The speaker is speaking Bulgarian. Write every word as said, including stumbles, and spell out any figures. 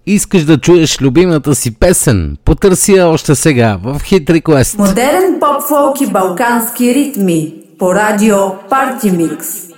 Искаш да чуеш любимата си песен? Потърси я още сега в Hit Request. Модерен поп-фолк и балкански ритми по радио Party Mix.